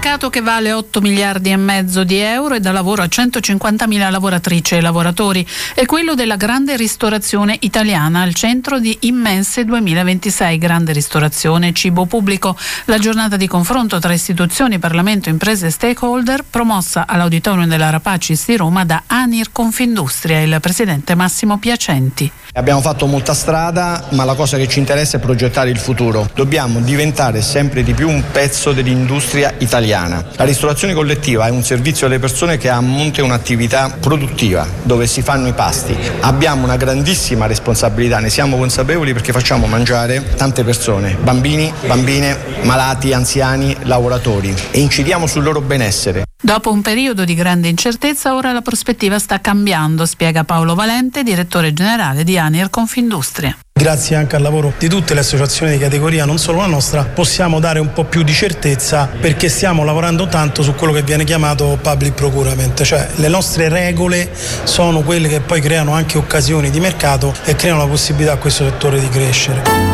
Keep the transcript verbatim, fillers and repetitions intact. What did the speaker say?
mercato che vale otto miliardi e mezzo di euro e dà lavoro a centocinquantamila lavoratrici e lavoratori. È quello della grande ristorazione italiana, al centro di Immense duemilaventisei, grande ristorazione, cibo pubblico. La giornata di confronto tra istituzioni, Parlamento, imprese e stakeholder, promossa all'Auditorium della Rapacis di Roma da Anir Confindustria, il presidente Massimo Piacenti. Abbiamo fatto molta strada, ma la cosa che ci interessa è progettare il futuro. Dobbiamo diventare sempre di più un pezzo dell'industria italiana. La ristorazione collettiva è un servizio alle persone che ha a monte un'attività produttiva dove si fanno i pasti. Abbiamo una grandissima responsabilità, ne siamo consapevoli perché facciamo mangiare tante persone, bambini, bambine, malati, anziani, lavoratori, e incidiamo sul loro benessere. Dopo un periodo di grande incertezza, ora la prospettiva sta cambiando, spiega Paolo Valente, direttore generale di Anir Confindustria. Grazie anche al lavoro di tutte le associazioni di categoria, non solo la nostra, possiamo dare un po' più di certezza perché stiamo lavorando tanto su quello che viene chiamato public procurement, cioè le nostre regole sono quelle che poi creano anche occasioni di mercato e creano la possibilità a questo settore di crescere.